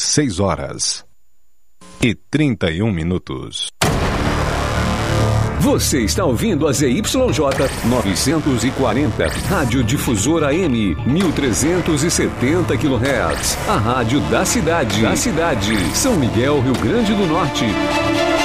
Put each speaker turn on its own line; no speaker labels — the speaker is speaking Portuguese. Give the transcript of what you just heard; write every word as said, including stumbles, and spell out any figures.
seis horas e trinta e um minutos.
Você está ouvindo a Z Y J novecentos e quarenta, Rádio Difusora A M, mil trezentos e setenta quilohertz. A rádio da cidade, da cidade, São Miguel, Rio Grande do Norte.